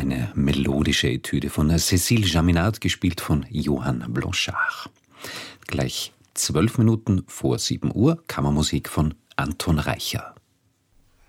eine melodische Etüde von Cécile Chaminade, gespielt von Johann Blanchard. Gleich 12 Minuten vor 7 Uhr Kammermusik von Anton Reicher.